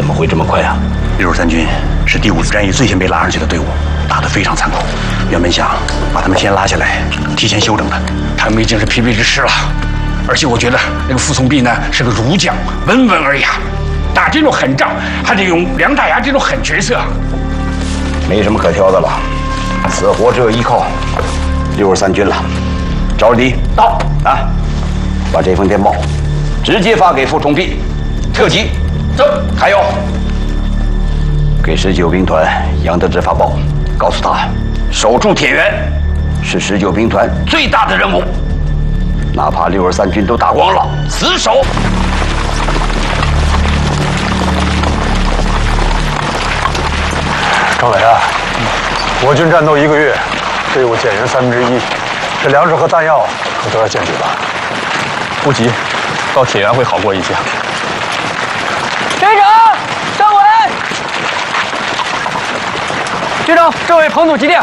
怎么会这么快啊？63军是第5次战役最先被拉上去的队伍，打得非常残酷。原本想把他们先拉下来，提前休整的，他们已经是疲惫之师了。而且我觉得那个傅从弼呢是个儒将，温文尔雅，打这种狠仗还得用梁大牙这种狠角色。没什么可挑的了，死活只有依靠63军了。赵日迪到啊，把这封电报直接发给傅从弼，特急。走，还有给19兵团杨得志发报，告诉他守住铁原是19兵团最大的任务，哪怕63军都打光了，死守。 政委啊，我军战斗1个月，队伍减员1/3，这粮食和弹药可都要见底了。 不急，到铁原会好过一些。 队长，政委，局长，政委，彭总急电。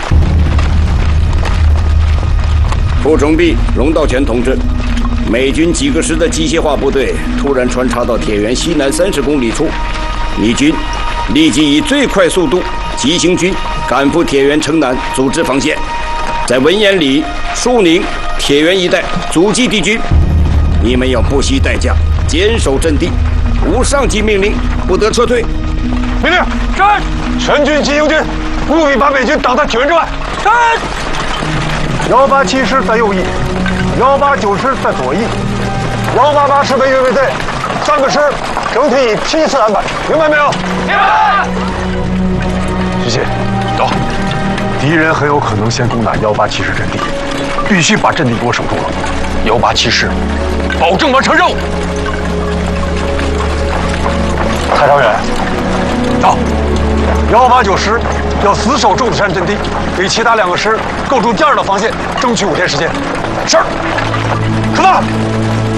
傅从弼、荣道全同志，美军几个师的机械化部队突然穿插到铁原西南30公里处，你军立即以最快速度急行军赶赴铁原城南，组织防线，在文彦里、肃宁、铁原一带阻击敌军。你们要不惜代价坚守阵地，无上级命令不得撤退。 命令，是。全军急行军，务必把美军挡在铁原之外。是。187师在右翼，189师在左翼，188师为预备队，3个师整体以批次安排，明白没有？ 明白。 徐谢，走。敌人很有可能先攻打187师阵地，必须把阵地给我守住了。187师保证完成任务。蔡长远，到。189师要死守柱子山阵地，给其他2个师构筑第2道防线，争取5天时间。是。出发。